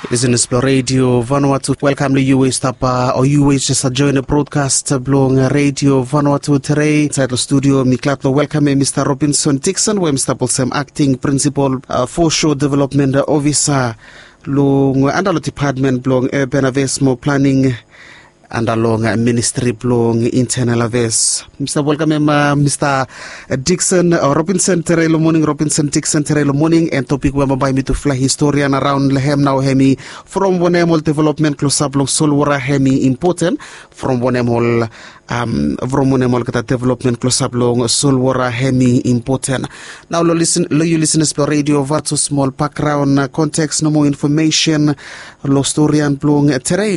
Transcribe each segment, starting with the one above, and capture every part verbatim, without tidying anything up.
Listen to Radio Vanuatu. Welcome to U A Stapa or U A just join the broadcast blong Radio Vanuatu today. Inside the studio, Miklatlo welcome Mister Robinson Dixon, where Mister Bolsem acting principal uh, foreshore development officer long andalo department blong urban affairs mo planning and along ministry blong internal affairs. Mister Welcome uh, Mister Dixon uh, Robinson Terelo morning Robinson Dixon Terelo morning and topic we by me to fly historian around Lehem now hemi from Wonemol development close up long Solwara hemi important from Wonemol um from Wonemol kata development close up long Solwara hemi important. Now lo listen lo you listen to radio Vatu small background uh, context no more information lo historian blong uh, today.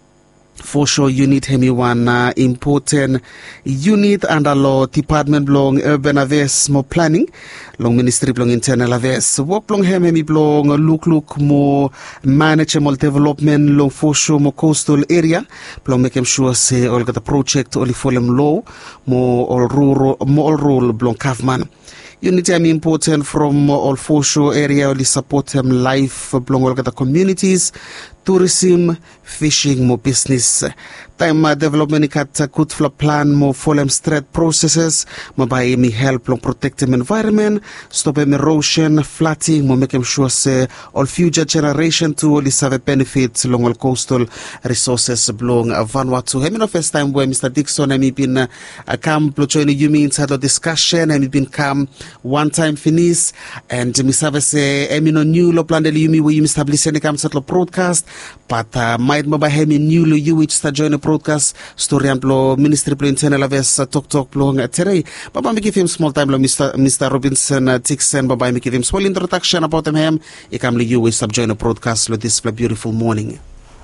For sure, unit hemi one uh, important unit under law department belong urban affairs more planning long ministry belong internal affairs work belong hemi belong look look more management development long for sure more coastal area belong making sure say all got the project only for them law more all rural more all rural belong government. Unity am important from all foreshore area only support them life belong all the communities, tourism, fishing, more business. Time uh, development kat uh, good flow plan more for them straight processes, more by me help long protect them environment, stop them erosion, flooding, more making sure say all future generation to only have benefits along all coastal resources belong uh, Vanuatu. Hemi no first time where Mister Dixon and me been uh, come to join you me inside the discussion and me been come one time finish and me have say emi no new lo plan de you me we establish any come settle broadcast but uh, might mo by hemi new lo you which start join the broadcast story and lo ministry plan internal affairs uh, talk talk lo today baba me give him small time lo Mister Mister Robinson uh, Dixon baba me give him small introduction about him him he come lo you we start join the broadcast lo this beautiful morning.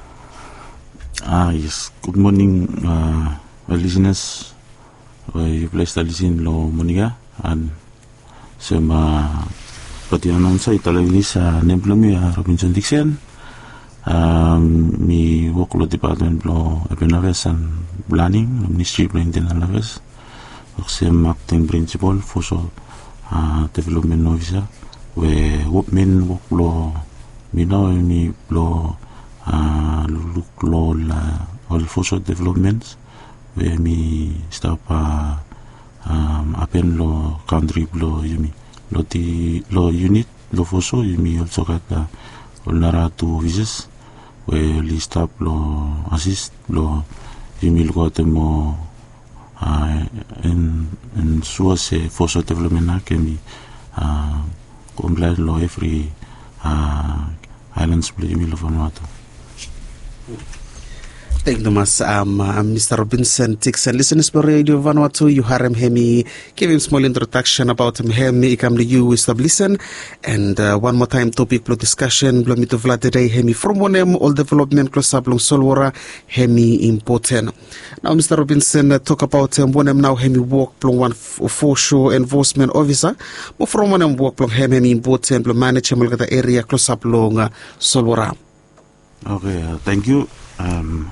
Ah yes, good morning uh, my listeners. Uh, you place to listen lo moniga and so ma pati announcer italagi sa nemplomi uh, Robinson Dixon um, mi work lo department lo urban affairs and planning ministry of internal affairs I'm acting principal for so uh, development officer where work men work lo mi know mi lo uh, look lo la all for so developments where mi stop uh, um apen lo country lo yumi lo ti lo unit lo foso yumi also got uh, nara two visas where li stop lo assist lo yumi lo temo uh, in in source foso development na kemi uh, comply lo every uh, islands lo yumi lo Vanuatu. Thank you much, um, uh, Mister Robinson Dixon. Listen to Radio Vanuatu. You heard him, hemi. Give him small introduction about him. Hemi, come to you, Mister Listen. And uh, one more time, topic, blow discussion. Blow me to Vlad today. Hemi from one M, all development, close up, long Solwara. Hemi important. Now, Mister Robinson, uh, talk about um, one M now. Hemi work, blow one foreshore enforcement officer. But from one M work, blow hemi important, blow management, the area, close up, long uh, Solwara. Okay, uh, thank you. Um,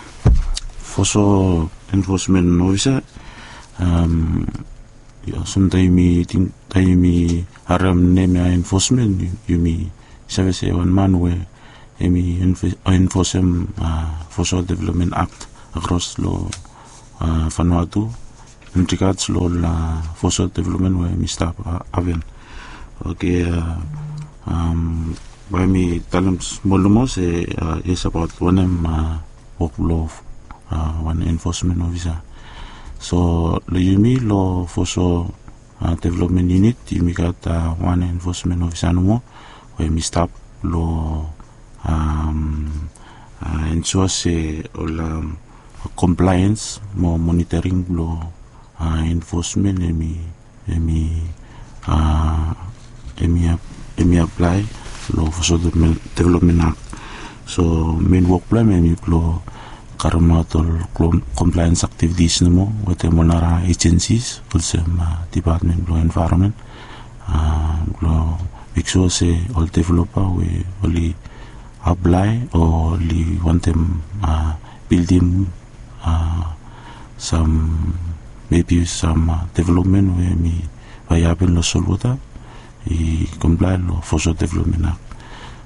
Foso enforcement officer um ya sometimes mi tin mi haram name enforcement you me service one man where emi enforce uh, Foso Development Act across lo uh, Vanuatu in regards lo la Foso Development where mi staff uh, aven okay uh, um by me talents molomos uh, is about one um uh, work law Uh, one enforcement officer. So lo yumi lo Foso uh, development unit yumi got uh, one enforcement officer no more where mi stop lo um, uh, ensure say all um, compliance mo monitoring lo uh, enforcement emi emi uh, emi emi apply lo Foso Development Act. So main work plan emi lo Karamatol compliance activities namo with the monara agencies also uh, department of environment uh, make sure say all developer we only apply or only want them uh, building uh, some maybe some uh, development where me viable lo solvota i comply lo Foso Development Act.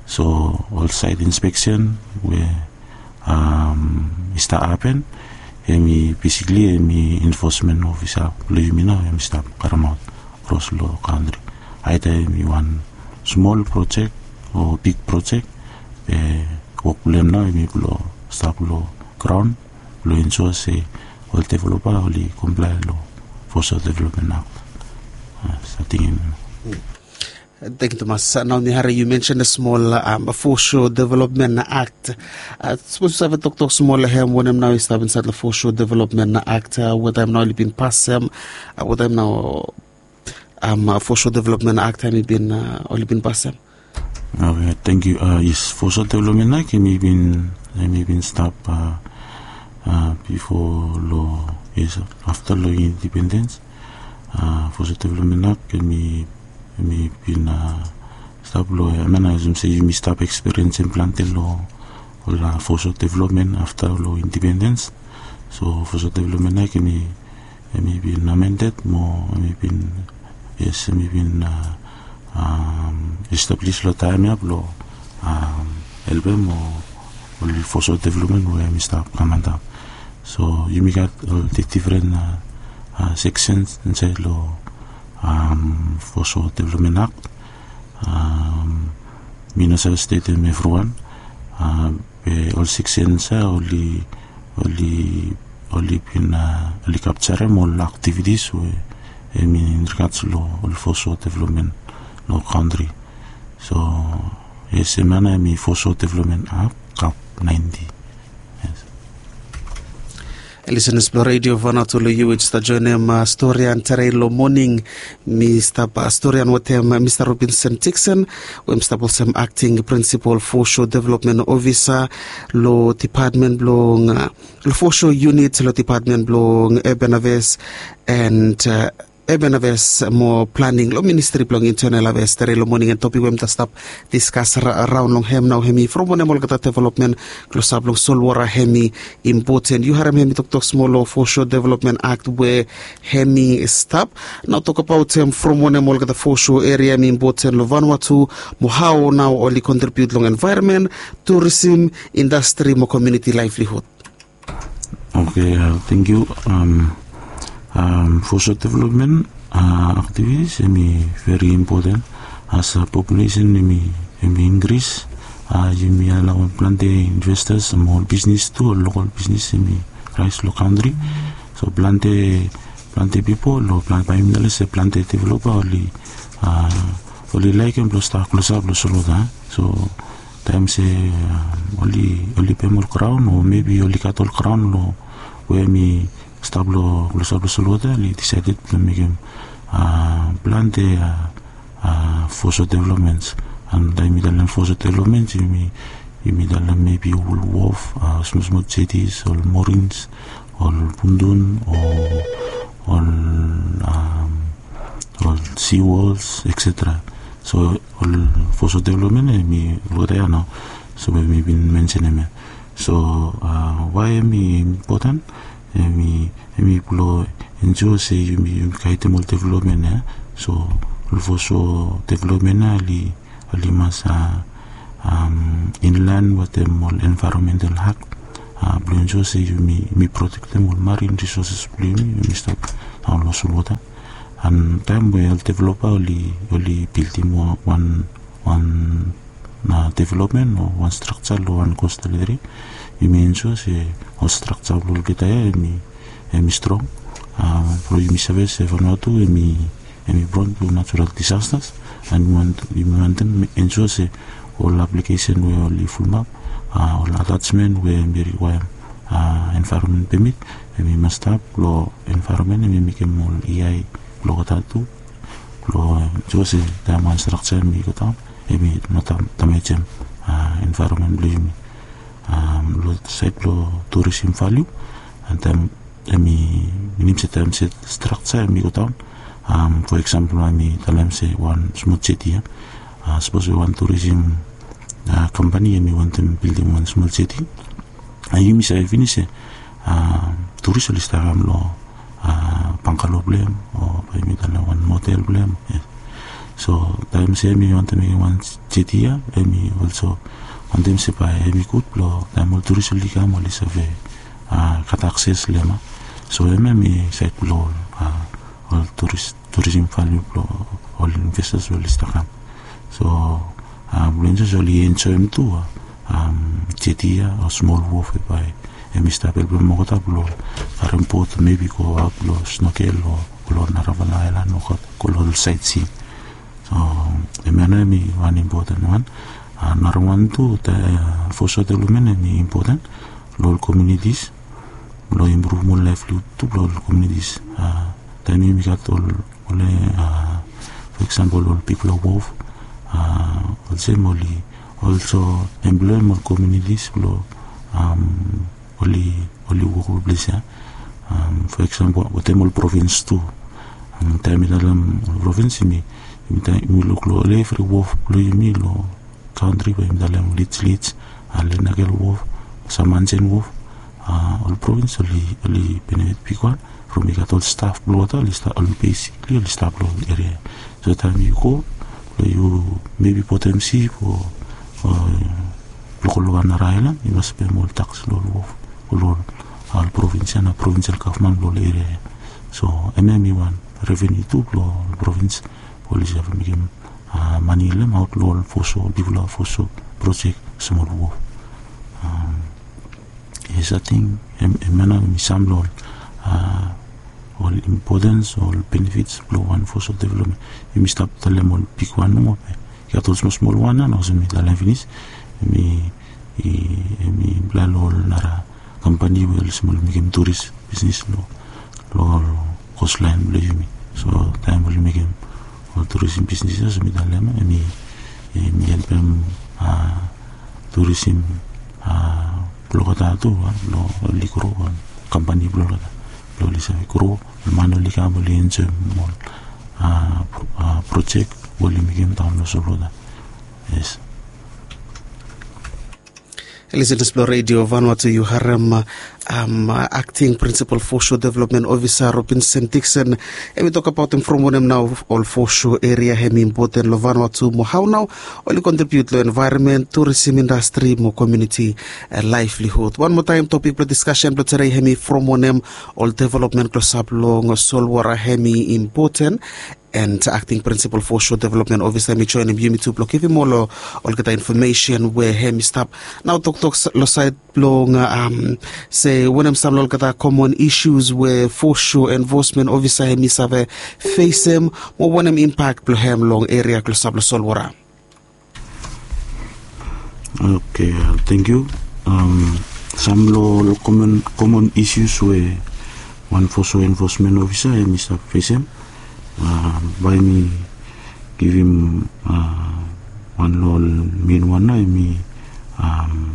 So all site inspection where um start happen, emi basically emi enforcement officer lo yumina emi start karamot across lo country. Either emi one small project or big project, eh work blem na emi lo start lo ground lo ensure say all developer only comply lo Forestry Development Act. Uh, starting in. Thank you, Thomas. Now, Mihari, you mentioned a small um, Forestry Development Act. I suppose you have a talk to small here when I'm now inside the Forestry Development Act, uh, whether I'm now been passed, um, uh, whether I'm now um, Forestry Development Act, have been uh, only been passed. Okay, thank you. Uh, yes, Forestry Development Act, have been, have been stopped uh, uh, before law, yes, after law independence. Uh, Forestry Development Act, have been mi been uh, stop lo I mean as say you stop experience implanted lo la forestry development after lo independence. So forestry development like mi mi been amended mo mi been yes mi been uh, um established lo time up lo um album mo only forestry development where mi stop amanda. So you make got all the different uh, uh, sections inside lo um Forestry Development Act. Um Minnesota State and everyone. Um all sections are only only only been uh, only capture all activities where I mean in regards to all Forestry Development no country. So yes, man I mean Forestry Development Act Cap ninety. Listeners, Blue Radio Vanuatu lo you which the join him uh, Storian Terrain lo morning Mister Storian with him uh, Mister Robinson Dixon we Mister Bolsem acting principal Forestry Development Officer lo department blong uh, lo Forestry unit lo department blong Urban Affairs and uh, Urban Affairs more planning lo ministry blong internal affairs Terrain lo morning and topic we stop discuss around long hem now hemi from one emol kata development close up long solwara hemi important you haram hemi talk talk small lo Forestry Development Act where hemi stop now talk about him from one emol kata forestry area hemi important lo Vanuatu mo how now only contribute long environment tourism industry mo community livelihood. Okay, uh, thank you. Um, um, Forestry development uh, activities I mean very important as a population I mean, I mean increase. Uh, you mean allow plenty investors, small business too, local business I mean rise local country. So plenty plenty people, lo plenty by plenty developer only uh, only like and plus start close up plus solo that. So time say uh, only only payment crown or maybe only cattle crown lo where me stablo close up solo that he decided to make him uh, plenty uh, uh, forestry developments and I mean the forestry development you mean you mean the maybe all wharf uh, small small cities or moorings or pundun or or um, or sea walls et cetera. So all forestry development I mean what I know so we been mentioning. So uh, why am I important? I mean I mean people enjoy say you mean kaitemo development eh? So forestry development ali ali mas uh, um, inland with them all environmental hack. Uh, enjoy say you me me protect them all marine resources. Me me stop on loss water. And time we develop only only building one one uh, development or one structure or one coastal area. You mean so say all structure will get there. Me me strong. Uh, for you me service Vanuatu me me prone to natural disasters and want we want them ensure say all application we only full map. Uh, all attachment we require uh, environment permit. We must have law environment. We make more E I. Lo tatu lo jose taman structure mi ko tam emi notam tamechem environment blue um lo set lo tourism value and then emi minim setam set structure mi ko tam um for example mi talam say one small city uh, suppose one tourism uh, company emi want them building one small city ayi mi say finish uh, tourist list am lo Uh, Pangkalo blame or by me than one motel blame. Yes. So time se mi want to make one jetia, emi also want them se pa emi kut lo time all tourist lika mo li save ah kat access lema. So emi mi site lo ah all tourist tourism value lo all investors will istakam. So ah blenjo joli enjoy tu um jetia or small wharf by emi stapel blo mo kota blo farem port maybe go out blo snorkel lo lo Naravala Island no ko lo sightseeing. So emi ana mi one important one. Uh, another one too, the uh, for social development is important. Local communities, lo improve more livelihood to local communities. Uh, time we got all, all uh, for example, all people of wolf. Uh, also, only also employ more communities. Lo um, only only work place. Um, for example, what all province too. Um, time dalam province mi, mi lo lo every wolf lo mi lo. Country by dalam Leeds Leeds, Allen Nagel Wolf, Samansen Wolf, uh, all province only only benefit people from we got all staff blood all staff all basically all staff blood area. So time you go, you maybe potency for local one island, you must pay more tax low wolf, all all province and a provincial government low area. So M M E one revenue to low province police have make him. Uh, Manila outlaw foso develop foso project small wolf. Um, is a thing emana misam lol uh, all importance all benefits blow one foso development. You must stop the lemon pick one more. You got also small one and also me the finish. Me me blalo nara company will small make tourist business lo lo coastline believe me. So time will make him. All tourism businesses mi dalam mi mi helpem ah tourism ah blogata tu lo likro company blogata lo lisa likro mano lika boli enje mol ah project boli mi game down lo sobloda. Yes. Listen to Explore Radio Vanuatu Yuharam, um, acting principal foreshore development officer Robinson Dixon. And we talk about him from one of now all foreshore area hem important lo Vanuatu mo how now only contribute to environment, tourism industry, mo community uh, livelihood. One more time topic for discussion but today hemi from one of all development close up long Solwara hemi important. And acting principal foreshore development officer mi join him YouTube lo give him all all get information where him stop now talk talk lo side long um say when I'm some get common issues where foreshore enforcement officer him save face him or when him impact lo him long area close up lo Solwara. Okay, uh, thank you. Um some lo common common issues where one foreshore enforcement officer him stop face him. Uh, by me give him uh, one lol mean one I me um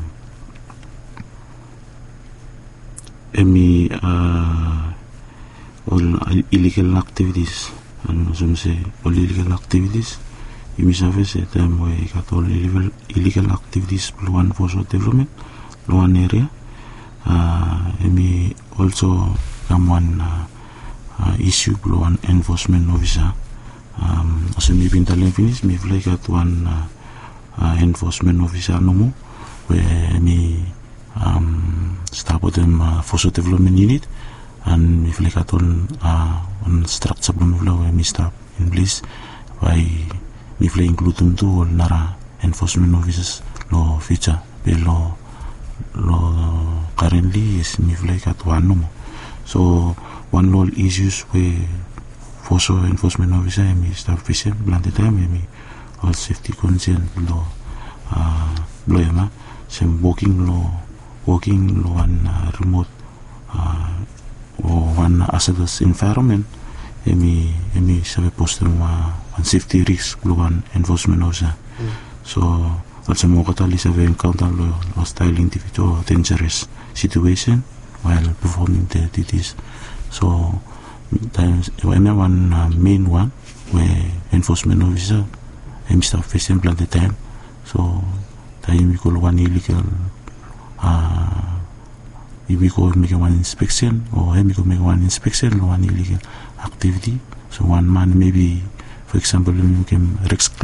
emi uh, all illegal activities and some say all illegal activities you miss have a time where you got all illegal illegal activities one for social development one area uh emi also come one uh, Uh, issue below one enforcement officer. Um, also, maybe in the finish, me like at one uh, uh, enforcement officer no more, where me um, start with them uh, for social development unit, and me like at on uh, on structure where me start in place by me like include them to all nara enforcement officers law feature below law currently is me like at one no more. So one law issues where foreshore enforcement officer me staff facing blunt time me all safety concern law uh law yama some walking law walking law one uh, remote uh or one hazardous environment me me save post them uh, one safety risk law one enforcement officer. Mm. So also more katali save encounter law hostile individual dangerous situation while performing the duties. So times when one uh, main one where enforcement officer him start facing plant the time. So time we call one illegal uh we call make one inspection or him we call make one inspection or one illegal activity. So one man maybe for example mi became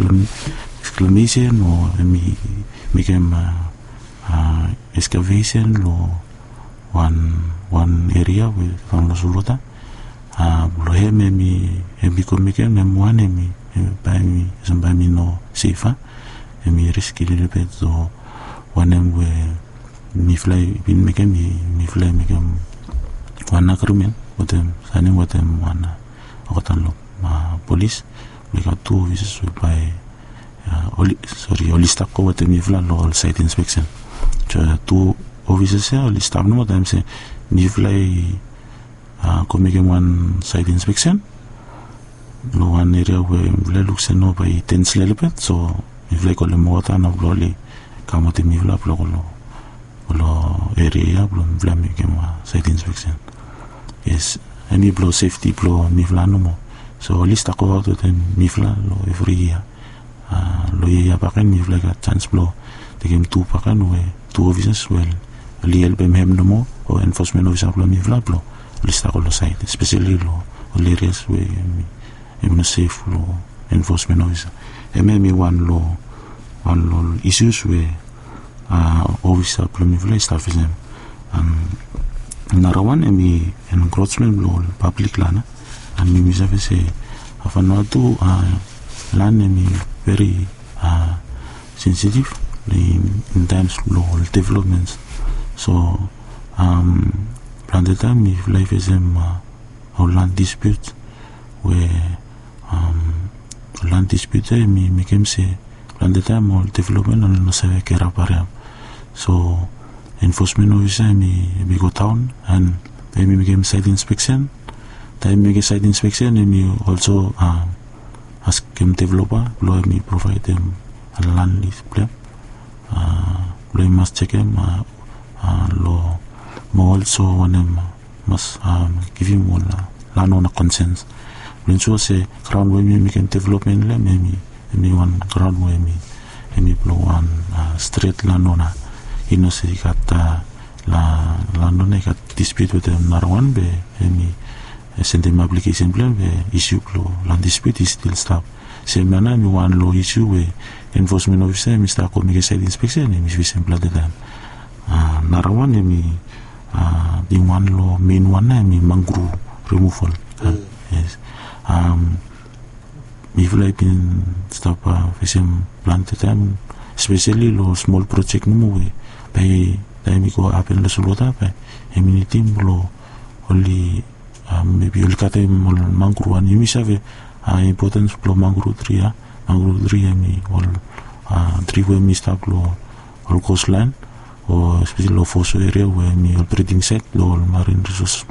reclamation or mi became uh, uh, excavation lo one one area with from lo sulota ah lo he me mi mi komike me muane mi pa mi samba mi no sifa e mi riski le pezzo one we mi fly bin me mi mi fly me kam wana krumen wotem sani wotem wana otan lo ma police le ka tu vises by oli sorry oli sta ko wotem mi fly lo all site inspection cha tu officers ya oli sta no wotem se mi fly Uh, komike one site inspection lo one area where vle lukse no by tens lelipet so mi vle ko le mota na vloli kamati mi vla lo lo lo area blo vle mi ke ma site inspection yes any blow safety blow mi vla no mo so lista ko to ten mi vla lo every year uh, lo ya pa kan mi vla ka chance blow de kem tu pa kan we tu officers well li el bem hem no mo o enforcement officer blow mi vla blow lista ko lo site especially lo le res we mi em safe lo enforcement officer e me mi one lo one lo issues we uh officer plumi vle staff is em um narawan e mi encroachment lo public lana and mi mi sabe se afano tu uh land mi very uh sensitive in, in times lo developments so um plan the time if life is um uh, land dispute where um land dispute mi mi kem se plan the time all development on no sabe que era para so enforcement officer mi mi go town and mi mi kem site inspection time mi get site inspection and mi also uh, ask kem developer lo mi provide them a land lease plan uh lo must check them uh, uh, lo mo also one them must um, give him one uh, land on a consent when so say ground where me can development le me me one ground where me me blow one uh, straight land on a you know say got uh, la land on a got dispute with them not one be me send them application plan be issue blow land dispute is still stop say mana me one law issue we enforcement officer me start coming side inspection me we simple the time uh, not one me uh, the one law main one me mangrove removal uh, yes um if like in stop uh, facing plant the time especially lo small project no we pay time go up in the solota pay community lo only um, maybe you'll cut him mangrove and you miss have uh, importance lo mangrove tree uh, mangrove tree me all uh, tree where me stop lo all coastline or especially lo fosso area where me all breeding set lo marine resources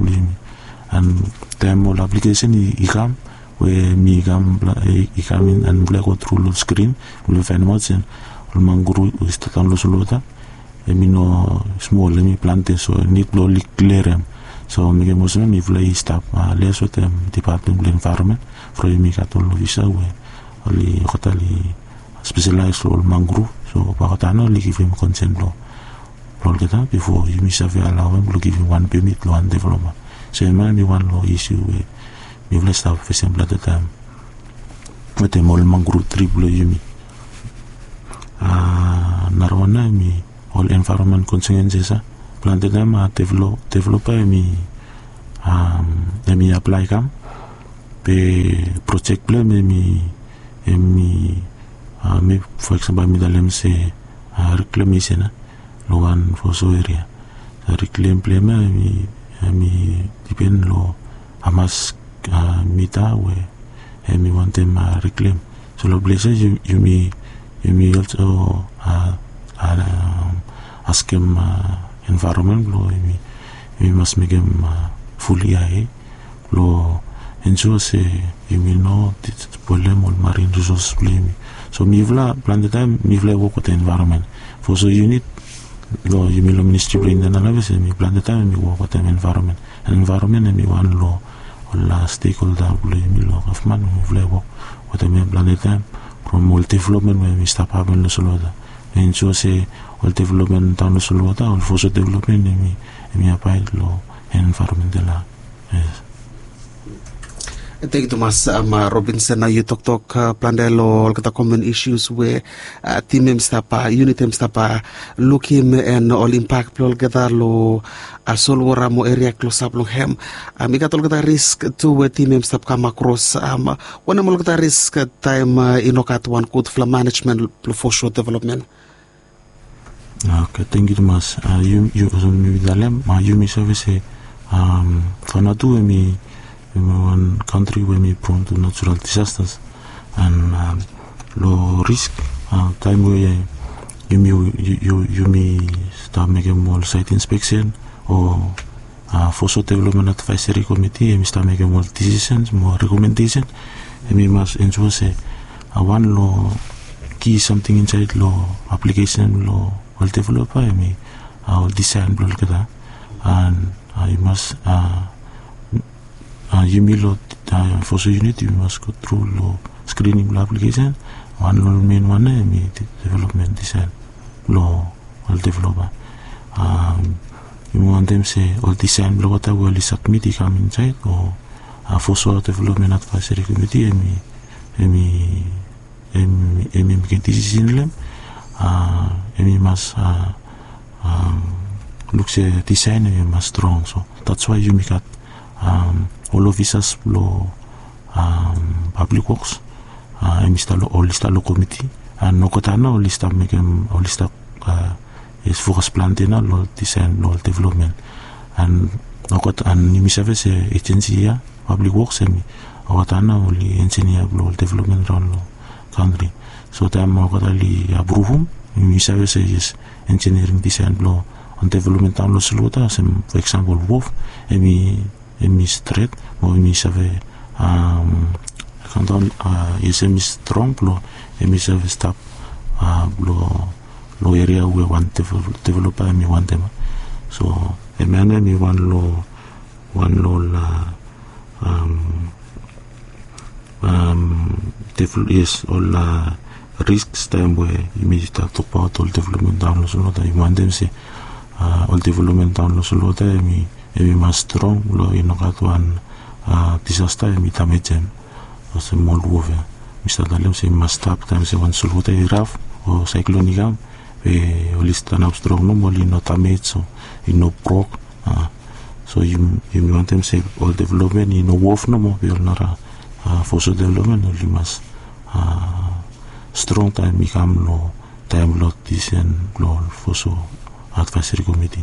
and time all application i come where me come i come in and black go through the screen will find what's in all mangrove is to lo solota e mi no small me plant so need lo clear them so me mo so me fly stop uh, le so tem department of environment for me ka to lo visa we oli hotali specialized lo mangrove so pa ka no li give him consent lo lo kita before you me save allow him to give him one permit lo and development so man me one lo issue we me fly stop for simple at the time with the mol mangrove triple you me ah narwana mi all environment consequences ah planted them uh, develop developer mi um mi apply kam pe project plan mi mi uh, mi for example mi dalem se uh, reclamation uh, lo one for so area so reclaim plan mi mi depend lo amas uh, mita we and mi want them uh, reclaim so lo places you you mi you mi also uh, uh, ask him uh, environment lo mi mi must make him uh, fully I lo ensure say you will know this problem on marine resource blame so mi vla plan the time mi vla work with the environment for so unit lo you will ministry plan na na vese mi plan the time mi work with the environment and environment mi one lo la stakeholder blame mi lo of man mi vla work with the plan the time from multi development we stop having lo solo da ensure say all development down the solota all for development mi mi apply lo environment de la yes Thank you, Thomas um, uh, Robinson. Now you talk talk uh, Plandelo all the common issues where uh, team mstapa unit mstapa looking and all impact plol gada lo asol wara mo area close up lo hem. Um, got all the risk to where team mstap come across. Um, one of the risk time uh, inokat one code for management for short development. Okay, thank you, Thomas. Uh, you you you dalem ma you me service um fanatu me. In one country where we prone to natural disasters and um, low risk uh, time where you you you you may start making more site inspection or uh, for so development advisory committee and start making more decisions, more recommendation, and we must ensure say uh, one law key something inside law application law will develop I mean uh, design blah blah and uh, you must uh, Uh, you may lot uh, for so unit you must go through law screening law application one law main one uh, me development design law all developer um, you want them say all design law what will submit come inside or uh, for so development advisory committee me me me me make decision them uh, me must uh, um, look say design me must strong so that's why you make it um, all officers law um, public works uh, Mister Law all lista law committee and no kotana all lista make all lista uh, is focus plantina law design law development and no kot and ni service agency ya public works and kotana only engineer law development around law country so time no kotali approve ni service is engineering design law on development law soluta some for example wolf emi emi straight mo emi save um kanton uh is emi strong lo emi save stop uh lo lo area we want to develop emi want them so emi emi one lo one lo la um um develop is all la risks time where emi start to part all development down so that you want them say uh all development down so that emi emi mas strong lo inokatuan uh, disaster emi tamejem ose mol wove Mister Dalem se mas stop time se wan soluta iraf o cyclone igam e olista na strong no moli no tamage so ino broke uh, so you you want them say all development ino wolf no mo biol nara uh, for so development only mas uh, strong time igam lo time lot disen lo for so advisory committee.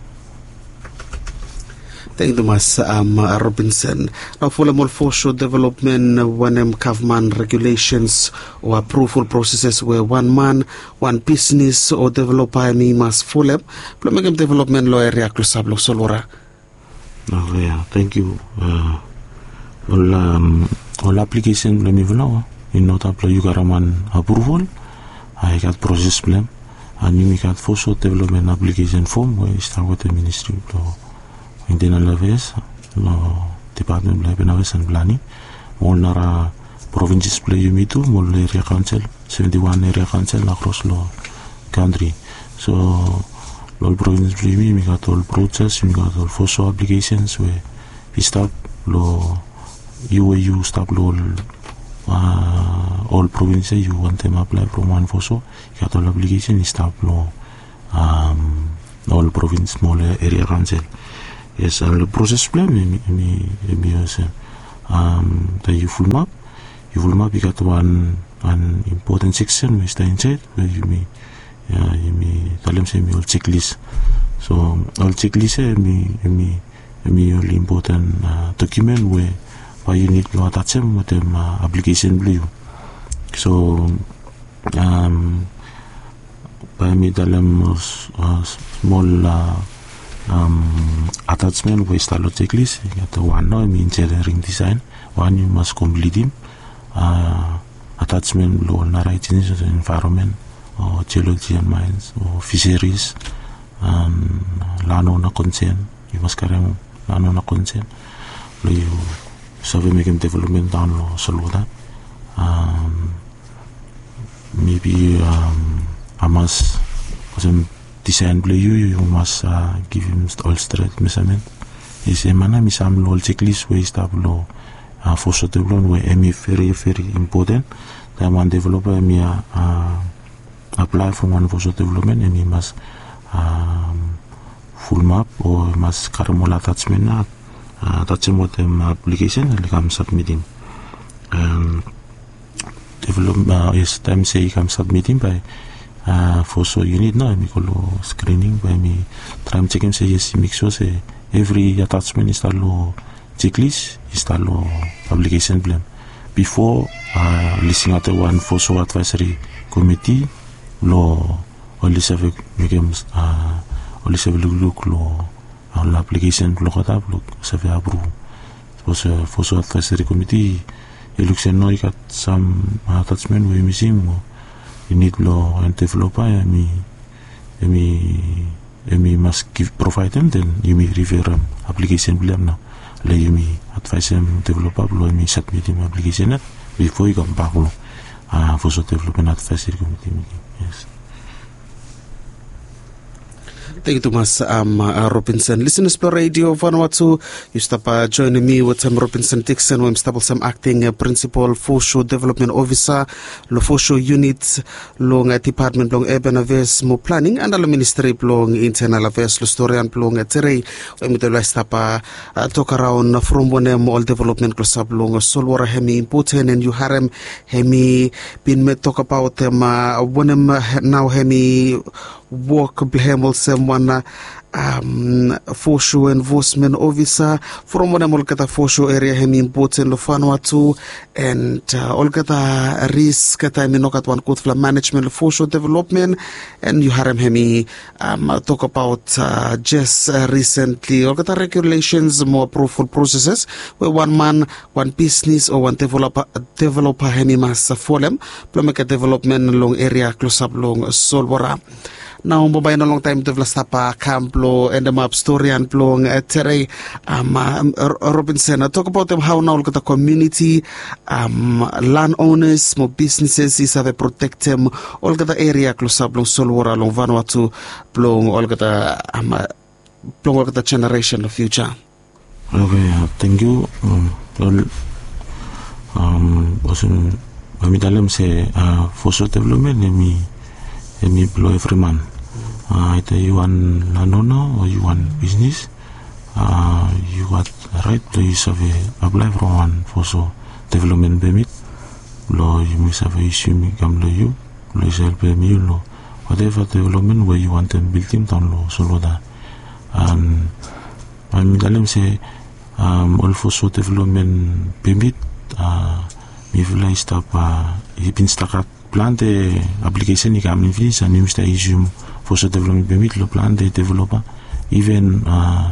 Thank you, Thomas um, Robinson. Now, for more for development, when um, government regulations or approval processes where one man, one business or developer me must follow, plumbing development law area close up solora. Oh yeah, thank you. Uh, all um, all application blame even now. In not apply you got a man approval. I got process blame, and you got for development application form where you start with the Ministry of Law. Internal Affairs, lo Department of Affairs and Planning, all nara provinces play you meet to, all area council, seventy-one area council across the country. So, all provinces play me, we got all process, we got all FOSO applications where we start lo U A U start lo uh, all provinces you want them apply from one FOSO, you got all application, you start lo um, all province small area council. Yes, uh, the process plan me me me also um the full map, you full map you got one an important section which is inside where you me yeah you me tell them say me all checklist. So all checklist eh, me me me all important uh, document where why you need to attach them with them uh, application blue. So um by me tell them uh, small. Uh, Um, attachment with style checklist. You got the one now, I mean engineering design. One you must complete him. Uh, attachment law, right environment, or geology and mines, or fisheries, um, land owner consent. You must carry land owner consent. You survey making development down law, so that. Um, maybe um, I must. Design play you, you must uh, give him all straight measurement. Is a man, I miss some law checklist where stop law uh, for so development where emi very very important. That one developer emi uh, apply for one for so development emi must um, full map or must caramel attachment na uh, attachment them application and come submitting. Um, develop uh, is time say come submitting by uh, for so unit na emi kolo screening by me try checking say yes make sure say every attachment is lo checklist is lo application plan before uh, listing out one for so advisory committee lo only seven becomes uh, only seven look lo uh, application lo kata lo seven approve for so for so advisory committee you look say no you got some attachment we missing you need lo and developer me me me must give provide them then you may refer um, application plan now let you me advise them developer lo me submit them application before you come back lo uh, for so development advisory committee meeting. Yes. Thank you, Thomas um, uh, Robinson. Listeners to Radio Vanuatu, you stop uh, joining me with um, Robinson Dixon, who is some acting uh, principal, Fosho Development Officer, lo Fosho Unit, long uh, Department, long Urban Affairs, mo Planning, and the Ministry, long Internal Affairs, lo Storian, long uh, Terei, when we do stop uh, uh, talk around from one um, all development, close up, long Solwara, hemi important, and you harem, hemi, been me talk about them, uh, one um, now hemi, work behemel someone um Fosho enforcement officer from one molkata Fosho area hemi important lo Vanuatu and uh, olkata risk kata minokat one code for management lo Fosho development and you harem hemi um talk about uh, just uh, recently olkata regulations more approval processes where one man one business or one developer developer hemi mas folem plomeka development long area close up long Solwara. Now, mobile no long time to Vlastapa, Camplo, and the map story and plong uh, Terei um, um, Robinson. I talk about them how now look at the community, um, landowners, more businesses, is have a protect them, all the area close up, long Solwara, long Vanuatu, plong, all the um, plong, all the generation of future. Okay, uh, thank you. Um, well, um, also, kami dalam say, uh, for so development, me. Me blow every man. Uh, either you want landowner or you want business, uh, you got right to use have a apply for one for so development permit. Lo you must have a issue me come to you. Lo is help me lo whatever development where you want them building down lo solo that. And I mean tell them say um all for so development permit. Uh, me feel stop. Uh, he been stuck at plan de application ni kami finish and you stay issue for so development permit lo plan de developer even uh,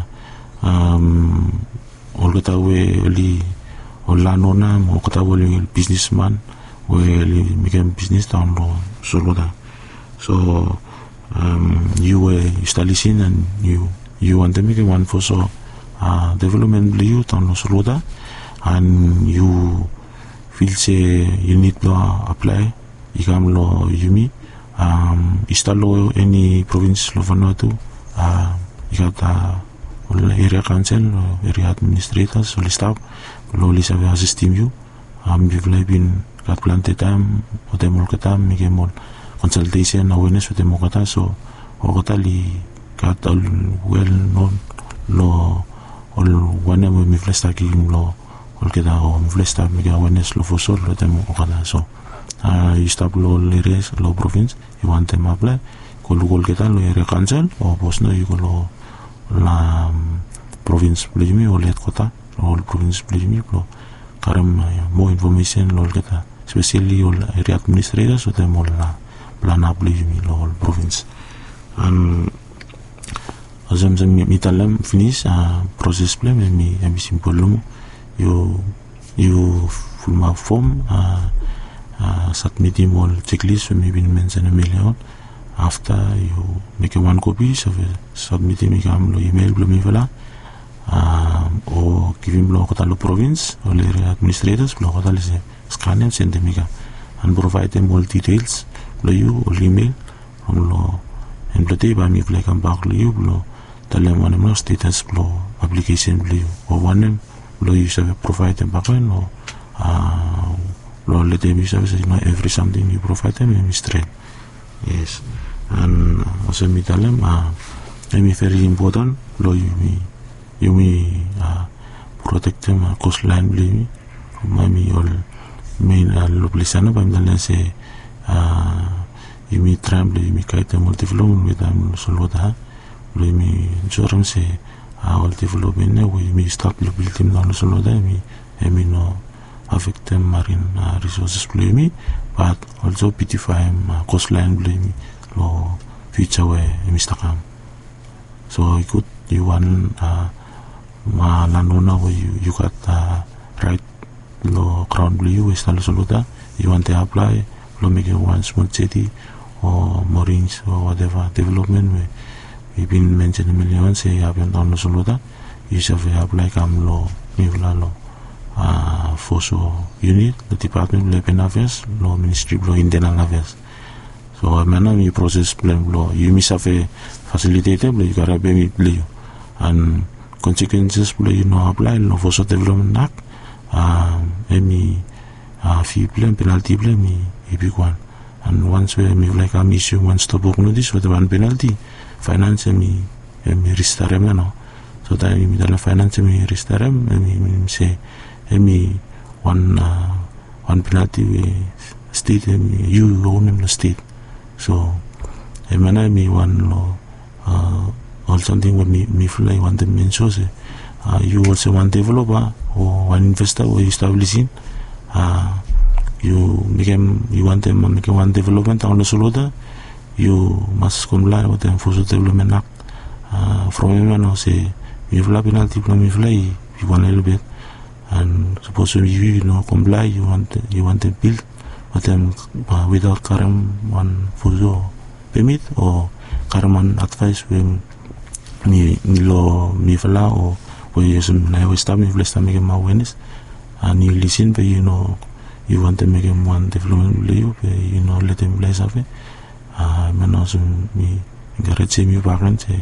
um all kata we li all landowner mo kata we businessman we li make business down lo solo da so um you were establishing and you you want to make one for so uh, development you down lo solo da and you feel say you need to apply ikam lo yumi um istalo any province lo Vanuatu uh ikata area council area administrators or staff lo lisa ve assistim you um we've been got planted time o demol kata migemol consultation awareness o demol kata so o kata li got all well known lo all one of me flesta ki lo ol kata o flesta mi awareness lo fosol lo demol kata so Uh, you stop low areas, low province, you want them apply, go local get a low area council, or post no, you go low la um, province plejimi, or let quota, all province plejimi, blow, caram more information, low get a especially all area administrators, so them all la plan up plejimi, low province. And as I'm saying, mitalam finish, uh, process plan, and me, I'm simple, you, you full my form, uh, Uh, submit him all checklist for maybe mention a million after you make a one copy so submit him lo email blo mi vela um, or give him lo kota lo province or le administrators lo kota le scan and send them and provide them all details lo you or email from lo and lo te ba mi play come back lo you lo tell them one of status lo application lo you or one lo you save provide them back lo uh lo let them you save you know every something you provide them you straight. Yes. And also me tell them uh me very important lo you me you me uh protect them uh, coastline believe me me all main uh, lo plisana pam dalan se uh you me tremble you me kite multi-flow with them solo da lo me joram se all development we me start lo building down solo da me I mean no affect them marine uh, resources play me but also beautify uh, coastline play me lo future way me stakam so you could you want uh, ma lanona where you you got uh, right lo crown blue is not solo da you want to apply lo make it one small city or marines or whatever development we we've been mentioning millions say happen down lo solo da you should apply kam lo me lo uh, Foso unit, the department of Open Affairs, law ministry of internal affairs. So I mean, you process plan law. You miss a facilitated, you gotta be play, and consequences play you know apply law Foso Development Act. Um, any uh, fee plan penalty plan me a big one. And once we me like a issue one stop work notice with one penalty, finance me me restore me no. So that me the finance me restore me me say me one uh, one penalty we state me you own the state. So I mean me one law uh, or something when me me fly one dimension say uh, you also one developer or one investor or establishing uh, you became you want them make one development on the solo you must comply with the Foso Development Act uh, from everyone say you fly penalty from you fly you want a little bit and suppose you you know comply you want you want to build with them uh, without current one Foso permit or current advice when me lo me fala or where you some na we start me fla start make my awareness and you listen but you know you want to make them one development you you know let them bless of it uh man also me encourage me background say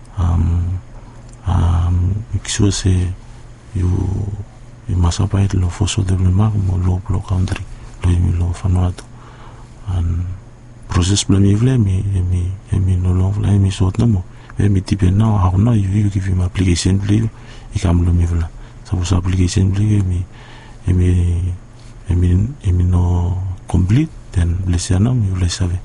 um um make sure say you you must apply the law for so development mo law block country lo mi law Vanuatu and process plan me vle me me me no law vle me sort no mo me type now how now you you give him application vle you come lo me vle suppose application vle me me I mean, I mean, no complete, then bless you know, you bless have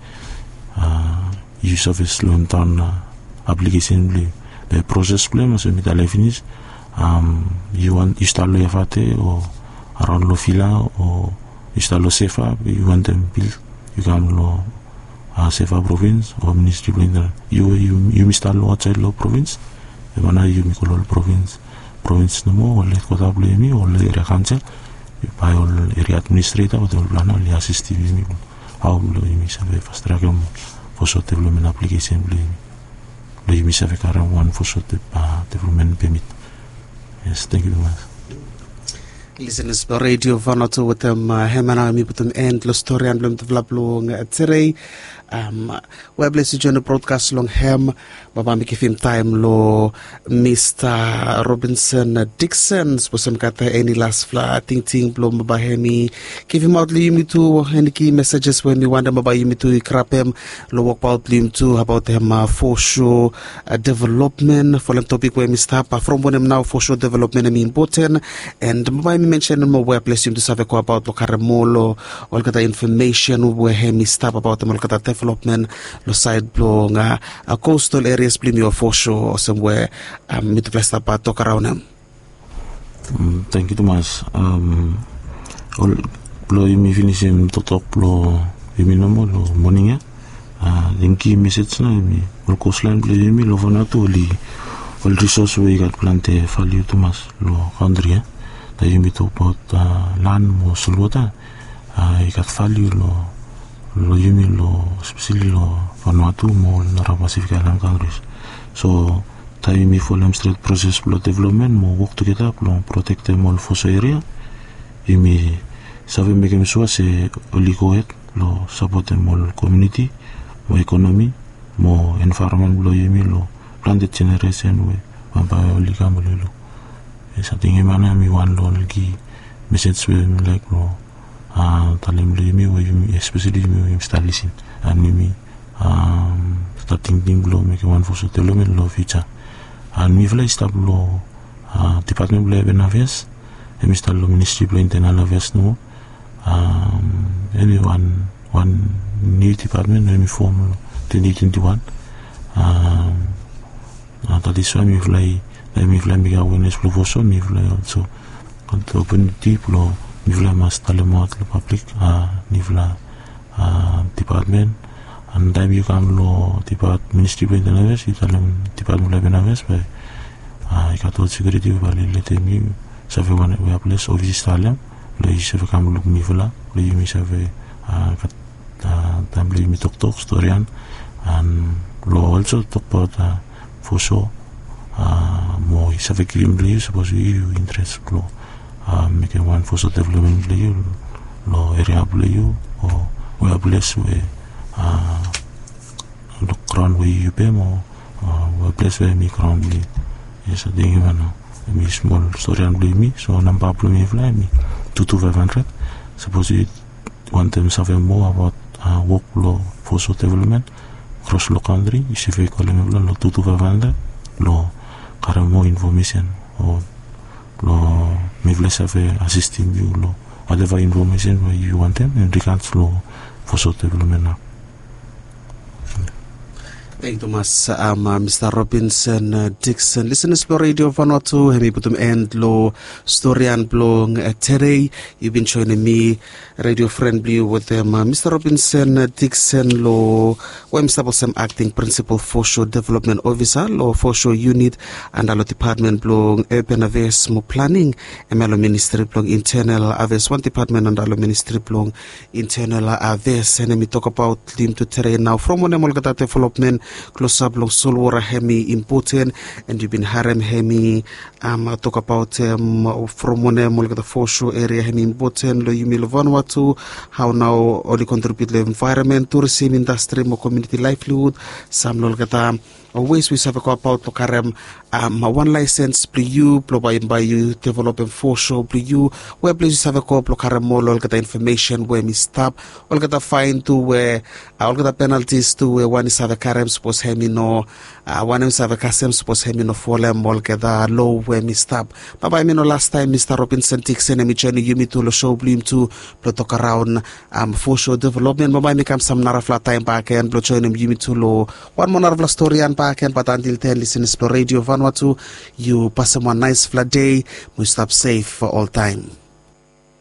uh, use of a slow down uh, application. The process plan, so with the finish, um, you want you start lo fate or around lo fila or you start lo sefa, you want them build, you come lo uh, sefa province or ministry plan. You you you start lo outside lo province, the one you make lo province, province no more or let go to blame or let area council. By all area administrator or the plan only assist me how lo you miss have fast track for so development application lo you miss have current one for so development permit. Yes, thank you very much. Listeners to Radio Vanuatu with them hemana mi putum end lo story and blum develop long today um we bless you join the broadcast long hem baba mi give him time lo Mister Robinson Dixon sposem kata any last fla ting ting blum baba hemi give him out li mi to any key messages when we wonder baba mi to crap him lo walk out lim to about him uh, for sure uh, development for the topic where we start from when him now for sure development is important and baba mi mention mo we bless you to save ko about lo karamolo all kata information where hemi stop about the kata development lo side blow nga uh, coastal areas blim your for sure or somewhere um mit place pa talk around them. Um, thank you too much. Um all blow you me finish him to talk blow you me no more lo morning ah thank you message na me all coastline blow you me lo Vanuatu li all resource we got plante value too much lo country eh that you me talk about uh, land mo sulwata uh, you got value lo lo yumi lo especially lo Vanuatu mo North Pacific Island countries. So tayo mi full straight process lo development mo work together lo protect them all for area yumi sabi me kemi suwa se olikoet lo support them all community mo economy mo environment lo yumi lo planted generation we pampa olika mo lo sa tingin mana mi wan lo lagi message we like lo ah talim le mi we especially mi stalisin and mi um starting thing lo me ke wan for so telo me lo future and mi vla stop lo ah department le benaves e mi sta lo ministry lo internal affairs no um anyone one new department mi form twenty twenty-one um uh, that is why mi vla mi vla mi ga awareness lo for so mi vla also to open deep lo mi vla mas talemot lo public uh, mi vla uh, department and time you come lo department ministry of internal affairs you talem department of benaves by uh, I got all security by let me save one we place office talem lo you save come lo mi vla lo you mi save uh, kat uh, time lo mi tok tok storyan and lo also talk about uh, for sure uh, mo save krim lo you suppose you interest lo Uh, make one for so development play you lo area play you or we are blessed with uh the crown we you pay mo uh, we are blessed with me crown me yes I think man me small story and play me so number problem me fly me two to five hundred suppose you want them to more about uh, work law for so development cross lo country you see call me lo two to five hundred lo current more information or lo mi vle save assisting you lo whatever information where you want them in regards lo for so development now. Thank you, Thomas. Um, uh, Mister Robinson uh, Dixon. Listeners, Blo Radio Vanuatu. Hemi putum end lo storian blong uh, today. You've been joining me, radio friendly with them. Uh, Mister Robinson uh, Dixon lo Wem Stablesem acting principal for show development officer lo for show unit and alo department blong urban affairs mo planning. Emelo ministry blong internal affairs one department and alo ministry blong internal affairs. And we talk about lim to today now from one emolgata development. Close up long solwara hemi important and you've been harem hemi um talk about um from one molga the foreshore area hemi important lo yumi lo Vanuatu how now only contribute the environment tourism industry mo community livelihood some lolgata always we have a about lokarem um one license play you blow by by you developing foreshore play you where places have a call lokarem mo lolgata information where me stop lolgata fine to where all the penalties to where one is have a karem suppose hemi no uh, one is have a custom suppose hemi no for them all get the low where me stop but by me no last time Mister Robinson Dixon and me journey you me to lo show bloom to blow talk around um foreshore development but by me come some narafla time back and blow join him you me to lo one more narafla story and back and but until then listen to Radio Vanuatu you pass them one nice flat day we stop safe for all time.